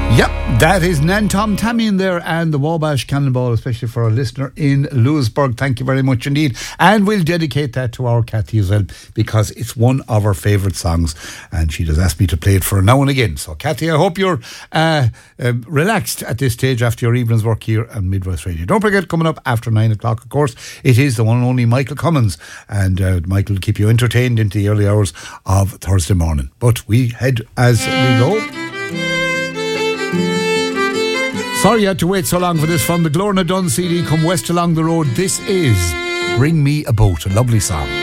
Yep, that is Nan Tom Tammy in there and the Wabash Cannonball, especially for our listener in Lewisburg. Thank you very much indeed. And we'll dedicate that to our Cathy as well, because it's one of our favourite songs and she does ask me to play it for her now and again. So Cathy, I hope you're relaxed at this stage after your evening's work here on Midwest Radio. Don't forget, coming up after 9 o'clock, of course, it is the one and only Michael Cummins, and Michael will keep you entertained into the early hours of Thursday morning. But we head as we go. Sorry you had to wait so long for this. From the Glorna Dunn CD, Come West Along the Road, this is Bring Me a Boat, a lovely song.